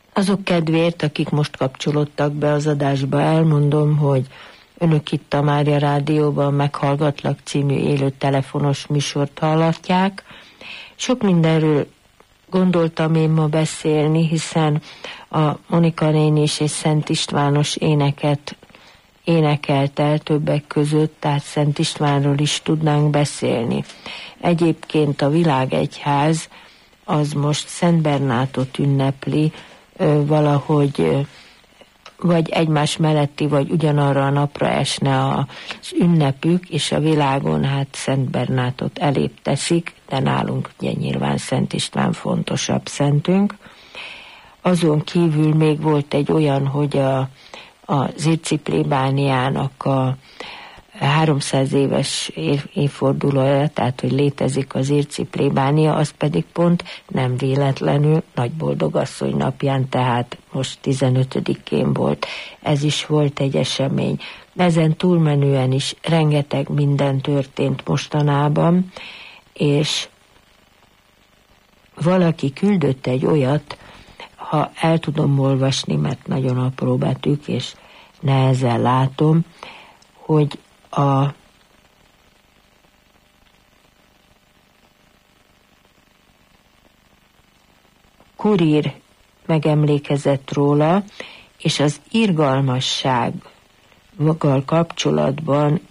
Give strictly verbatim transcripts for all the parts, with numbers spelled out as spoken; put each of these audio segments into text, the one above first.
Azok kedvéért, akik most kapcsolódtak be az adásba, elmondom, hogy önök itt a Mária Rádióban Meghallgatlak című élő telefonos műsort hallatják. Sok mindenről gondoltam én ma beszélni, hiszen a Monika néni és Szent Istvános éneket énekelt el többek között, tehát Szent Istvánról is tudnánk beszélni. Egyébként a Világegyház az most Szent Bernátot ünnepli, valahogy vagy egymás melletti, vagy ugyanarra a napra esne az ünnepük, és a világon hát Szent Bernátot elébb teszik, de nálunk ugye nyilván Szent István fontosabb szentünk. Azon kívül még volt egy olyan, hogy a, a Zirci plébániának a háromszáz éves év, évfordulója, tehát hogy létezik az Zirci plébánia, az pedig pont nem véletlenül Nagyboldogasszony napján, tehát most tizenötödikén volt. Ez is volt egy esemény. Ezen túlmenően is rengeteg minden történt mostanában, és valaki küldött egy olyat, ha el tudom olvasni, mert nagyon apró betűk, és nehezen látom, hogy a Kurír megemlékezett róla, és az irgalmassággal kapcsolatban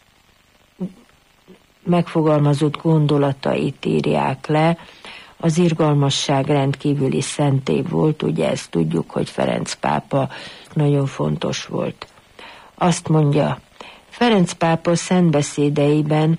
megfogalmazott gondolatait írják le. Az irgalmasság rendkívüli szentély volt, ugye ezt tudjuk, hogy Ferenc pápa nagyon fontos volt. Azt mondja, Ferenc pápa szentbeszédeiben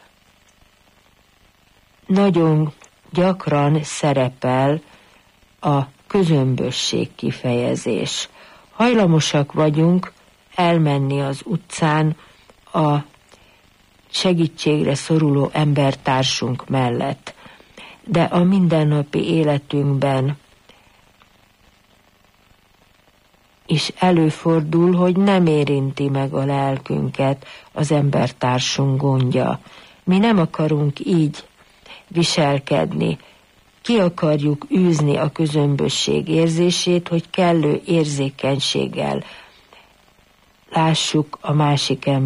nagyon gyakran szerepel a közömbösség kifejezés. Hajlamosak vagyunk elmenni az utcán a segítségre szoruló embertársunk mellett, de a mindennapi életünkben is előfordul, hogy nem érinti meg a lelkünket az embertársunk gondja. Mi nem akarunk így viselkedni. Ki akarjuk űzni a közömbösség érzését, hogy kellő érzékenységgel lássuk a másik embert.